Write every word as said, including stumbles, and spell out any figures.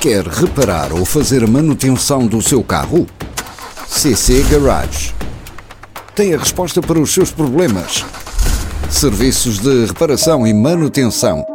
Quer reparar ou fazer a manutenção do seu carro? C C Garage tem a resposta para os seus problemas. Serviços de reparação e manutenção